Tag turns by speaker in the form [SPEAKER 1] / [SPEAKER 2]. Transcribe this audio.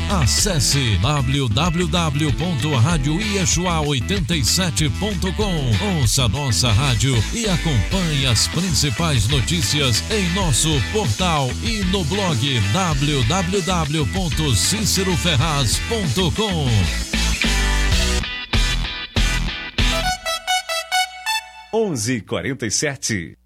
[SPEAKER 1] Acesse www.radioieshua87.com. Ouça nossa rádio e acompanhe as principais notícias em nosso portal e no blog www.ciceroferraz.com.
[SPEAKER 2] 11h47.